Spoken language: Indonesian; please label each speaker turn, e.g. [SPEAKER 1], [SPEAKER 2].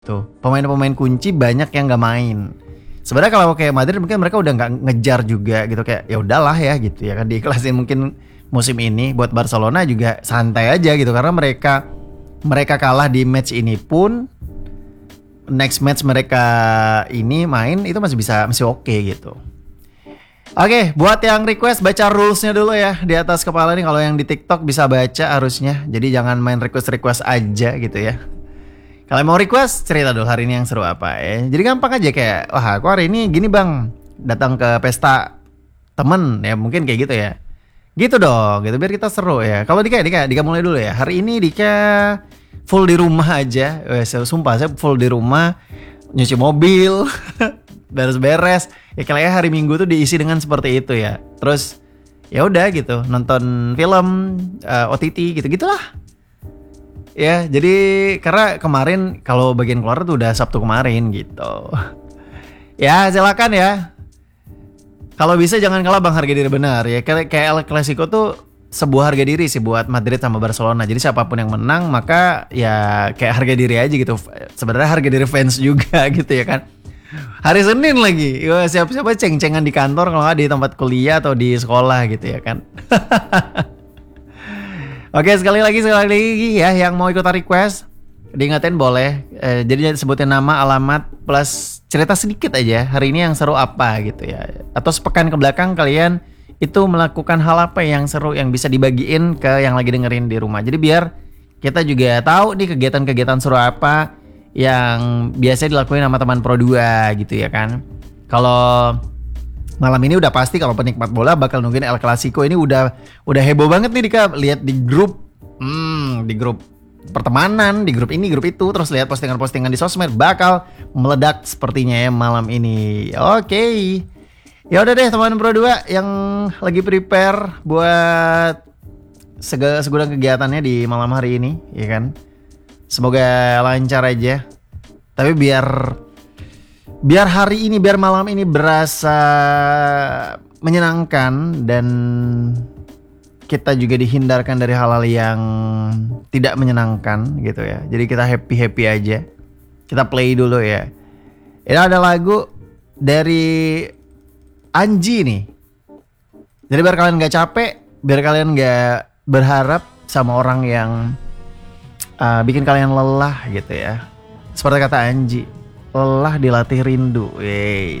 [SPEAKER 1] Tuh, pemain-pemain kunci banyak yang nggak main. Sebenarnya kalau kayak Madrid mungkin mereka udah nggak ngejar juga gitu, kayak ya udahlah ya gitu ya kan, diikhlasin mungkin musim ini. Buat Barcelona juga santai aja gitu, karena mereka kalah di match ini pun next match mereka ini main itu masih oke gitu. Oke, buat yang request baca rulesnya dulu ya di atas kepala nih. Kalau yang di TikTok bisa baca harusnya. Jadi jangan main request aja gitu ya. Kalau mau request, cerita dulu hari ini yang seru apa ya. Jadi gampang aja, kayak, wah aku hari ini gini bang, datang ke pesta temen ya, mungkin kayak gitu ya. Gitu dong, gitu biar kita seru ya. Kalau Dika mulai dulu ya. Hari ini Dika full di rumah aja. Sumpah saya full di rumah, nyuci mobil, beres-beres. Ya kayaknya hari Minggu tuh diisi dengan seperti itu ya. Terus ya udah gitu, nonton film, OTT gitu-gitulah. Ya, jadi karena kemarin kalau bagian keluar tuh udah Sabtu kemarin gitu. Ya, silakan ya. Kalau bisa jangan kalah bang, harga diri benar ya. Kayak El Clasico tuh sebuah harga diri sih buat Madrid sama Barcelona. Jadi siapapun yang menang maka ya kayak harga diri aja gitu. Sebenarnya harga diri fans juga gitu ya kan. Hari Senin lagi, siapa-siapa ceng-cengan di kantor kalau nggak di tempat kuliah atau di sekolah gitu ya kan. Oke, sekali lagi ya, yang mau ikutan request diingetin boleh. Jadi sebutin nama, alamat, plus cerita sedikit aja hari ini yang seru apa gitu ya. Atau sepekan ke belakang kalian itu melakukan hal apa yang seru yang bisa dibagiin ke yang lagi dengerin di rumah. Jadi biar kita juga tahu nih kegiatan-kegiatan seru apa yang biasa dilakuin sama teman Pro 2 gitu ya kan. Kalau malam ini udah pasti kalau penikmat bola bakal nungguin El Clasico ini, udah heboh banget nih Dika, lihat di grup pertemanan, di grup ini, grup itu, terus lihat postingan-postingan di sosmed, bakal meledak sepertinya ya malam ini. Oke. Ya udah deh teman Pro 2 yang lagi prepare buat segudang kegiatannya di malam hari ini ya kan. Semoga lancar aja. Tapi biar hari ini, biar malam ini berasa menyenangkan dan kita juga dihindarkan dari hal-hal yang tidak menyenangkan gitu ya. Jadi kita happy aja. Kita play dulu ya. Ini ada lagu dari Anji nih. Jadi biar kalian gak capek, biar kalian gak berharap sama orang yang bikin kalian lelah gitu ya. Seperti kata Anji, lelah dilatih rindu.